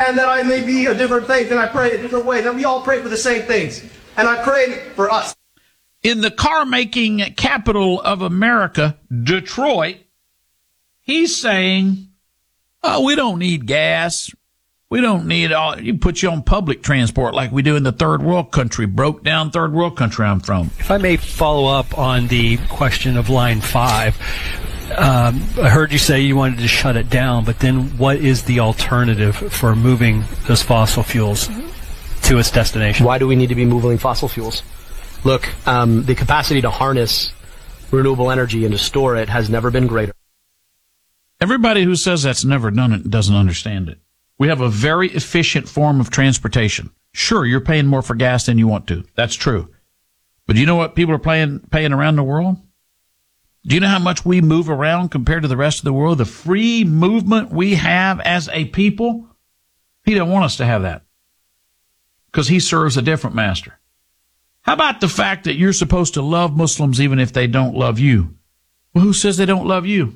and that I may be a different faith, and I pray a different way. Then we all pray for the same things. And I pray for us. In the car-making capital of America, Detroit, he's saying, oh, we don't need gas. We don't need all. You put you on public transport like we do in the third world country, broke down third world country I'm from. If I may follow up on the question of Line 5, I heard you say you wanted to shut it down, but then what is the alternative for moving those fossil fuels to its destination? Why do we need to be moving fossil fuels? Look, the capacity to harness renewable energy and to store it has never been greater. Everybody who says that's never done it doesn't understand it. We have a very efficient form of transportation. Sure, you're paying more for gas than you want to. That's true. But do you know what people are paying around the world? Do you know how much we move around compared to the rest of the world? The free movement we have as a people? He don't want us to have that because he serves a different master. How about the fact that you're supposed to love Muslims even if they don't love you? Well, who says they don't love you?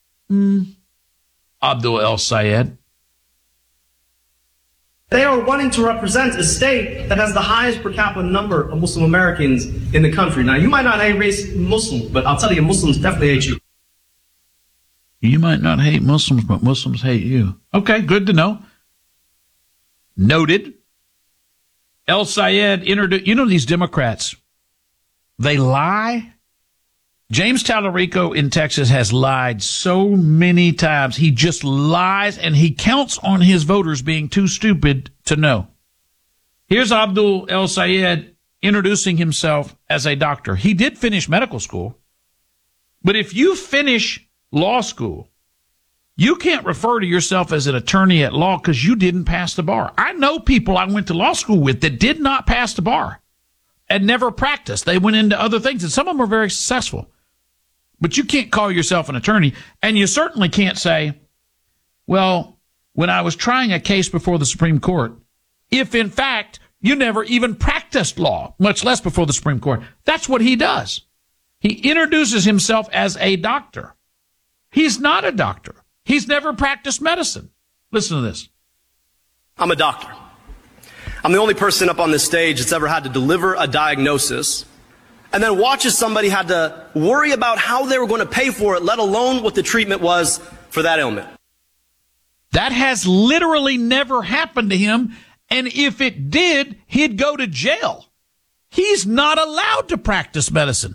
Abdul El-Sayed. They are wanting to represent a state that has the highest per capita number of Muslim Americans in the country. Now, you might not hate race Muslims, but I'll tell you, Muslims definitely hate you. You might not hate Muslims, but Muslims hate you. Okay, good to know. Noted. El-Sayed introduced, you know these Democrats, they lie. James Tallarico in Texas has lied so many times. He just lies, and he counts on his voters being too stupid to know. Here's Abdul El-Sayed introducing himself as a doctor. He did finish medical school, but if you finish law school, you can't refer to yourself as an attorney at law because you didn't pass the bar. I know people I went to law school with that did not pass the bar and never practiced. They went into other things, and some of them are very successful. But you can't call yourself an attorney, and you certainly can't say, well, when I was trying a case before the Supreme Court, if in fact you never even practiced law, much less before the Supreme Court. That's what he does. He introduces himself as a doctor. He's not a doctor. He's never practiced medicine. Listen to this. I'm a doctor. I'm the only person up on this stage that's ever had to deliver a diagnosis and then watch as somebody had to worry about how they were going to pay for it, let alone what the treatment was for that ailment. That has literally never happened to him, and if it did, he'd go to jail. He's not allowed to practice medicine.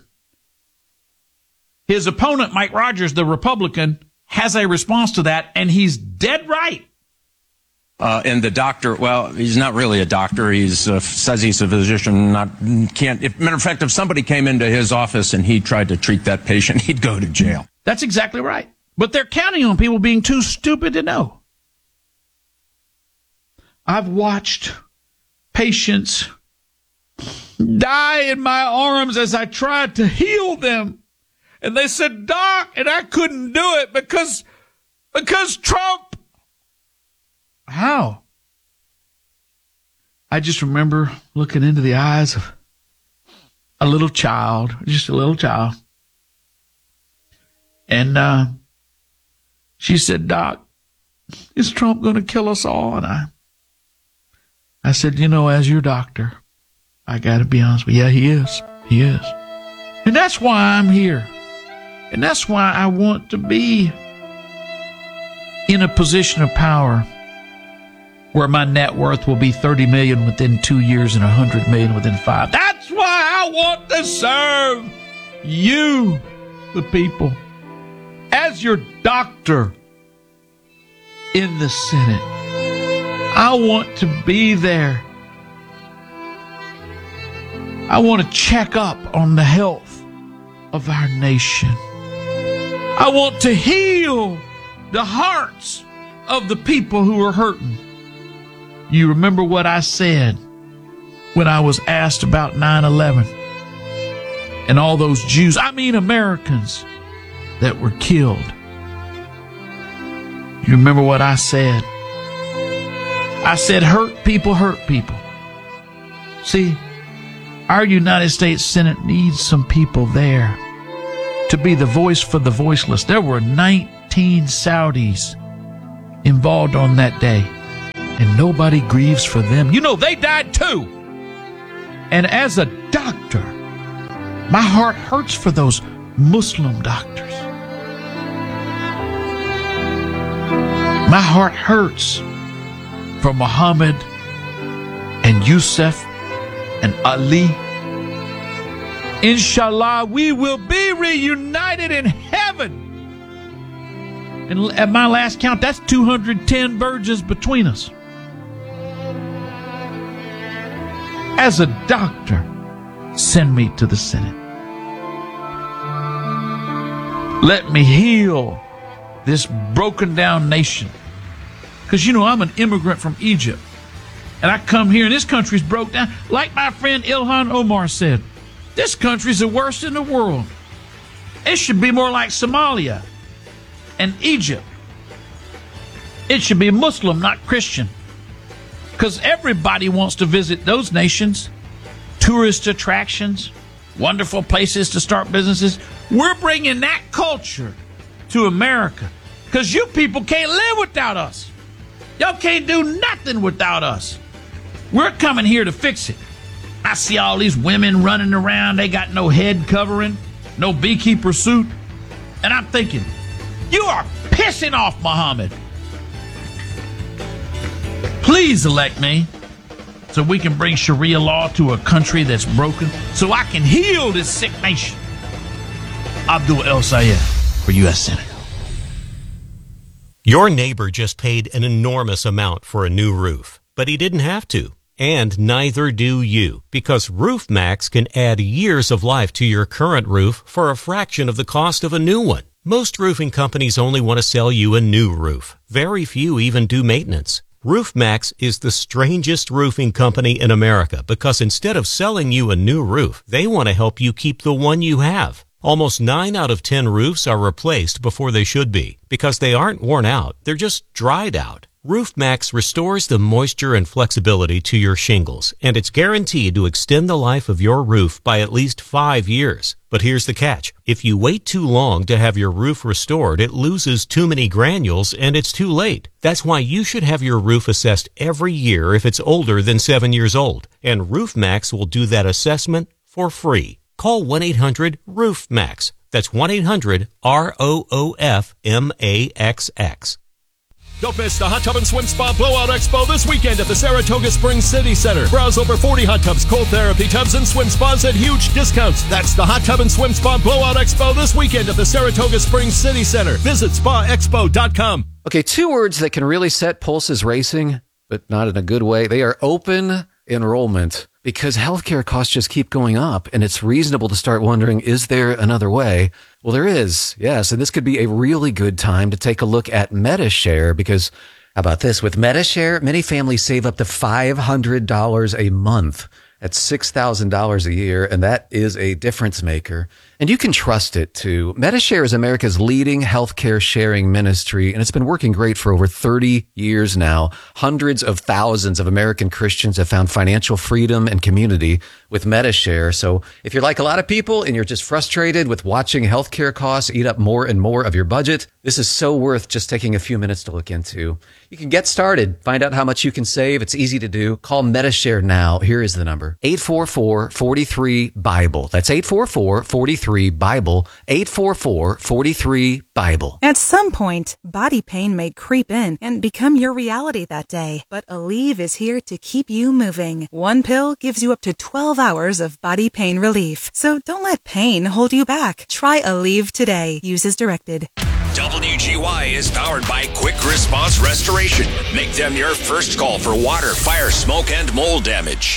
His opponent, Mike Rogers, the Republican, has a response to that, and he's dead right. And the doctor, well, he's not really a doctor. He's says he's a physician. Matter of fact, if somebody came into his office and he tried to treat that patient, he'd go to jail. That's exactly right. But they're counting on people being too stupid to know. I've watched patients die in my arms as I tried to heal them. And they said, Doc, and I couldn't do it because Trump. How? I just remember looking into the eyes of a little child, just a little child. And she said, Doc, is Trump going to kill us all? And I said, you know, as your doctor, I got to be honest with you. Yeah, he is. He is. And that's why I'm here. And that's why I want to be in a position of power where my net worth will be 30 million within 2 years and 100 million within 5. That's why I want to serve you, the people, as your doctor in the Senate. I want to be there. I want to check up on the health of our nation. I want to heal the hearts of the people who are hurting. You remember what I said when I was asked about 9/11 and all those Jews, I mean Americans, that were killed. You remember what I said? I said, hurt people hurt people. See, our United States Senate needs some people there to be the voice for the voiceless. There were 19 Saudis involved on that day. and nobody grieves for them. You know, they died too. And as a doctor, my heart hurts for those Muslim doctors. My heart hurts for Muhammad and Yusuf and Ali. Inshallah, we will be reunited in heaven. And at my last count, that's 210 virgins between us. As a doctor, send me to the Senate. Let me heal this broken down nation. Because, you know, I'm an immigrant from Egypt. And I come here, and this country's broke down. Like my friend Ilhan Omar said, this country's the worst in the world. It should be more like Somalia and Egypt. It should be Muslim, not Christian. Because everybody wants to visit those nations. Tourist attractions, wonderful places to start businesses. We're bringing that culture to America. Because you people can't live without us. Y'all can't do nothing without us. We're coming here to fix it. I see all these women running around. They got no head covering, no beekeeper suit. And I'm thinking, you are pissing off Muhammad. Please elect me so we can bring Sharia law to a country that's broken, so I can heal this sick nation. Abdul El Sayed for U.S. Senator. Your neighbor just paid an enormous amount for a new roof, but he didn't have to. And neither do you, because RoofMax can add years of life to your current roof for a fraction of the cost of a new one. Most roofing companies only want to sell you a new roof. Very few even do maintenance. RoofMax is the strangest roofing company in America because instead of selling you a new roof, they want to help you keep the one you have. Almost 9 out of 10 roofs are replaced before they should be because they aren't worn out, they're just dried out. RoofMax restores the moisture and flexibility to your shingles, and it's guaranteed to extend the life of your roof by at least 5 years. But here's the catch. If you wait too long to have your roof restored, it loses too many granules and it's too late. That's why you should have your roof assessed every year if it's older than 7 years old. And RoofMax will do that assessment for free. Call 1-800-RoofMax. That's 1-800-ROOFMAXX. Don't miss the Hot Tub and Swim Spa Blowout Expo this weekend at the Saratoga Springs City Center. Browse over 40 hot tubs, cold therapy tubs, and swim spas at huge discounts. That's the Hot Tub and Swim Spa Blowout Expo this weekend at the Saratoga Springs City Center. Visit spaexpo.com. Okay, 2 words that can really set pulses racing, but not in a good way. They are open enrollment, because healthcare costs just keep going up, and it's reasonable to start wondering, is there another way? Well, there is, yes, and this could be a really good time to take a look at Medi-Share, because how about this? With Medi-Share, many families save up to $500 a month. That's $6,000 a year, and that is a difference maker. And you can trust it, too. Medi-Share is America's leading healthcare sharing ministry, and it's been working great for over 30 years now. Hundreds of thousands of American Christians have found financial freedom and community with Medi-Share. So if you're like a lot of people and you're just frustrated with watching healthcare costs eat up more and more of your budget, this is so worth just taking a few minutes to look into. You can get started. Find out how much you can save. It's easy to do. Call Medi-Share now. Here is the number. 844-43-BIBLE. That's 844-43-BIBLE. 844-43-BIBLE. At some point, body pain may creep in and become your reality that day. But Aleve is here to keep you moving. One pill gives you up to 12 hours of body pain relief. So don't let pain hold you back. Try Aleve today. Use as directed. WGY is powered by Quick Response Restoration. Make them your first call for water, fire, smoke, and mold damage.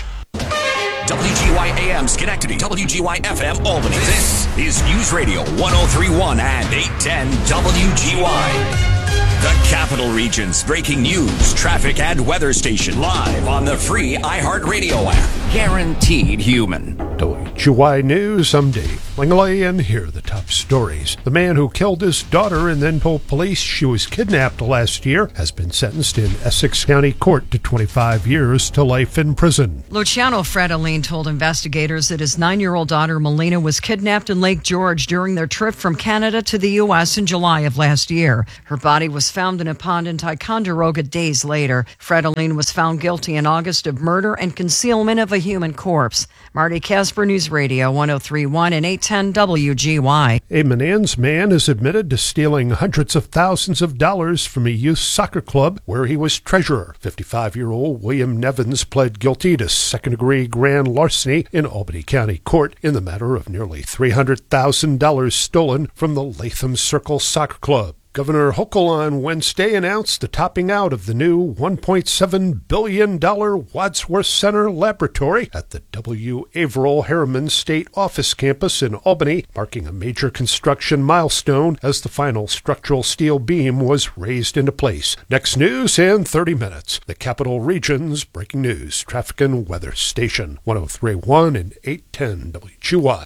WGY AM Schenectady, WGY FM Albany. This is News Radio 1031 and 810 WGY. The Capital Region's breaking news, traffic, and weather station live on the free iHeartRadio app. Guaranteed human. WGY News, I'm Dave Langley, and here are the top stories. The man who killed his daughter and then told police she was kidnapped last year has been sentenced in Essex County Court to 25 years to life in prison. Luciano Fredolin told investigators that his 9-year-old daughter Melina was kidnapped in Lake George during their trip from Canada to the U.S. in July of last year. Her body was was found in a pond in Ticonderoga days later. Fredolin was found guilty in August of murder and concealment of a human corpse. Marty Casper, News Radio 103.1 and 810 WGY. A Menands man is admitted to stealing hundreds of thousands of dollars from a youth soccer club where he was treasurer. 55-year-old William Nevins pled guilty to second-degree grand larceny in Albany County Court in the matter of nearly $300,000 stolen from the Latham Circle Soccer Club. Governor Hochul on Wednesday announced the topping out of the new $1.7 billion Wadsworth Center laboratory at the W. Averill Harriman State Office campus in Albany, marking a major construction milestone as the final structural steel beam was raised into place. Next news in 30 minutes. The Capital Region's breaking news, traffic and weather station, 103.1 and 810 WGY.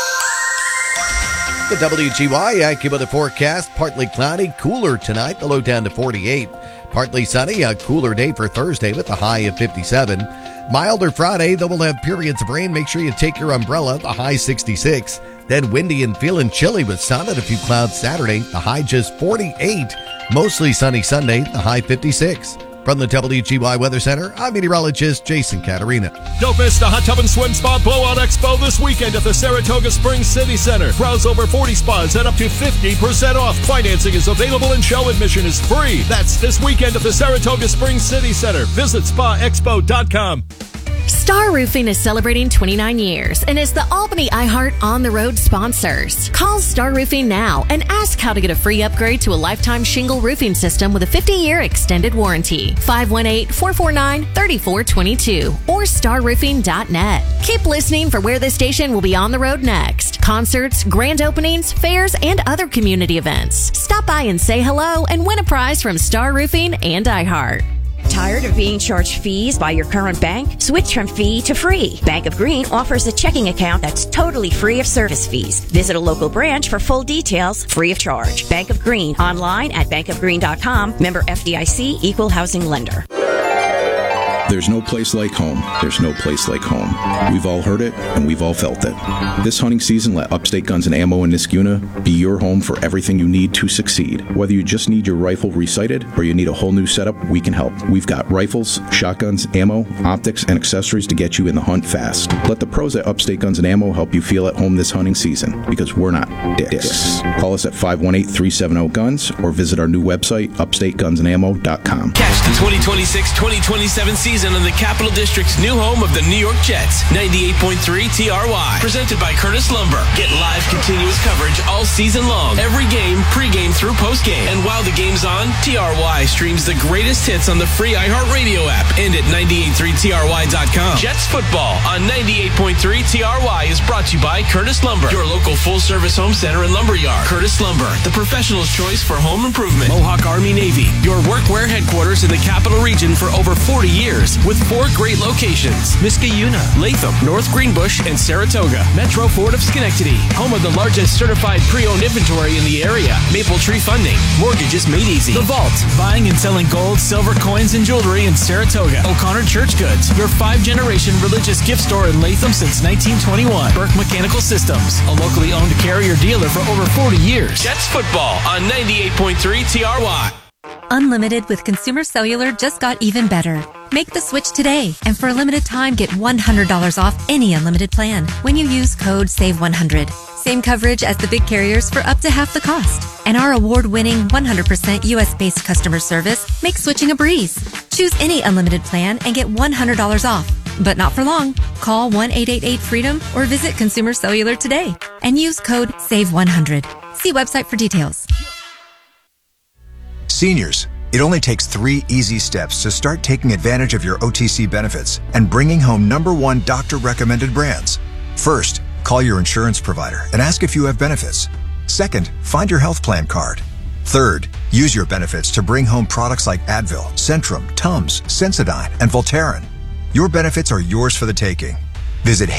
The WGY AccuWeather forecast, partly cloudy, cooler tonight, the low down to 48. Partly sunny, a cooler day for Thursday with the high of 57. Milder Friday, though we'll have periods of rain. Make sure you take your umbrella, the high 66. Then windy and feeling chilly with sun and a few clouds Saturday, the high just 48. Mostly sunny Sunday, the high 56. From the WGY Weather Center, I'm meteorologist Jason Caterina. Don't miss the Hot Tub and Swim Spa Blowout Expo this weekend at the Saratoga Springs City Center. Browse over 40 spas at up to 50% off. Financing is available and show admission is free. That's this weekend at the Saratoga Springs City Center. Visit spaexpo.com. Star Roofing is celebrating 29 years and is the Albany iHeart On the Road sponsors. Call Star Roofing now and ask how to get a free upgrade to a lifetime shingle roofing system with a 50-year extended warranty. 518-449-3422 or starroofing.net. Keep listening for where the station will be on the road next. Concerts, grand openings, fairs, and other community events. Stop by and say hello and win a prize from Star Roofing and iHeart. Tired of being charged fees by your current bank? Switch from fee to free. Bank of Green offers a checking account that's totally free of service fees. Visit a local branch for full details, free of charge. Bank of Green, online at bankofgreen.com. Member FDIC, equal housing lender. There's no place like home. There's no place like home. We've all heard it, and we've all felt it. This hunting season, let Upstate Guns and Ammo in Niskuna be your home for everything you need to succeed. Whether you just need your rifle resighted or you need a whole new setup, we can help. We've got rifles, shotguns, ammo, optics, and accessories to get you in the hunt fast. Let the pros at Upstate Guns and Ammo help you feel at home this hunting season, because we're not dicks. Call us at 518-370-GUNS or visit our new website, upstategunsandammo.com. Catch the 2026-2027 season in the Capital District's new home of the New York Jets, 98.3 TRY. Presented by Curtis Lumber. Get live continuous coverage all season long. Every game, pregame through postgame. And while the game's on, TRY streams the greatest hits on the free iHeartRadio app and at 983TRY.com. Jets football on 98.3 TRY is brought to you by Curtis Lumber, your local full-service home center and lumberyard. Curtis Lumber, the professional's choice for home improvement. Mohawk Army Navy, your workwear headquarters in the Capital Region for over 40 years. With 4 great locations: Niskayuna, Latham, North Greenbush, and Saratoga. Metro Ford of Schenectady, home of the largest certified pre-owned inventory in the area. Maple Tree Funding, mortgages made easy. The Vault, buying and selling gold, silver coins, and jewelry in Saratoga. O'Connor Church Goods, your 5-generation religious gift store in Latham since 1921. Burke Mechanical Systems, a locally owned carrier dealer for over 40 years. Jets football on 98.3 TRY. Unlimited with Consumer Cellular just got even better. Make the switch today, and for a limited time, get $100 off any unlimited plan when you use code SAVE100. Same coverage as the big carriers for up to half the cost. And our award-winning 100% US-based customer service makes switching a breeze. Choose any unlimited plan and get $100 off. But not for long. Call 1-888-FREEDOM or visit Consumer Cellular today and use code SAVE100. See website for details. Seniors, it only takes 3 easy steps to start taking advantage of your OTC benefits and bringing home #1 doctor-recommended brands. First, call your insurance provider and ask if you have benefits. Second, find your health plan card. Third, use your benefits to bring home products like Advil, Centrum, Tums, Sensodyne, and Voltaren. Your benefits are yours for the taking. Visit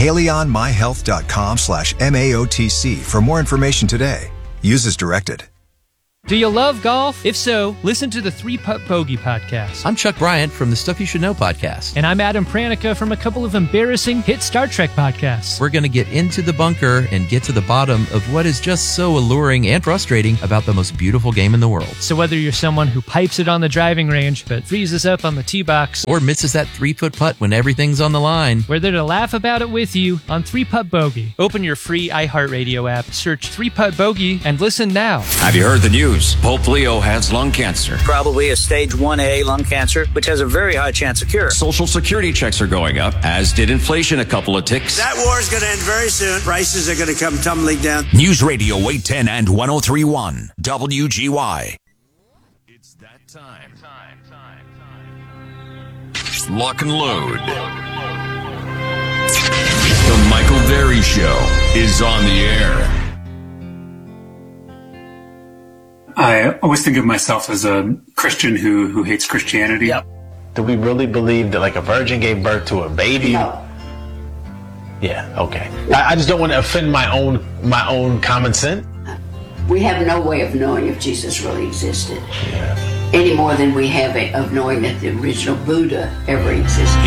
HaleyOnMyHealth.com/MAOTC for more information today. Use as directed. Do you love golf? If so, listen to the 3-Putt Bogey podcast. I'm Chuck Bryant from the Stuff You Should Know podcast. And I'm Adam Pranica from a couple of embarrassing hit Star Trek podcasts. We're going to get into the bunker and get to the bottom of what is just so alluring and frustrating about the most beautiful game in the world. So whether you're someone who pipes it on the driving range but freezes up on the tee box, or misses that 3-foot putt when everything's on the line, we're there to laugh about it with you on 3-Putt Bogey. Open your free iHeartRadio app, search 3-Putt Bogey, and listen now. Have you heard the news? Pope Leo has lung cancer. Probably a stage 1A lung cancer, which has a very high chance of cure. Social security checks are going up, as did inflation a couple of ticks. That war is going to end very soon. Prices are going to come tumbling down. News Radio 810 and 103.1 WGY. It's that time. Lock and load. The Michael Berry Show is on the air. I always think of myself as a Christian who hates Christianity. Yep. Do we really believe that like a virgin gave birth to a baby? No. Yeah, okay. I just don't want to offend my own common sense. We have no way of knowing if Jesus really existed. Any more than we have of knowing that the original Buddha ever existed.